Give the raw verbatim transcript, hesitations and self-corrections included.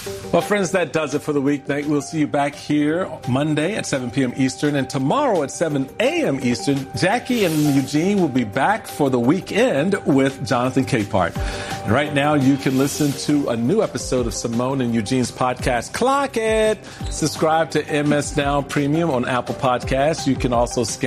Well, friends, that does it for the weeknight. We'll see you back here Monday at seven p.m. Eastern, and tomorrow at seven a.m. Eastern, Jackie and Eugene will be back for the weekend with Jonathan Capehart. And right now, you can listen to a new episode of Simone and Eugene's podcast, Clock It. Subscribe to M S Now Premium on Apple Podcasts. You can also scan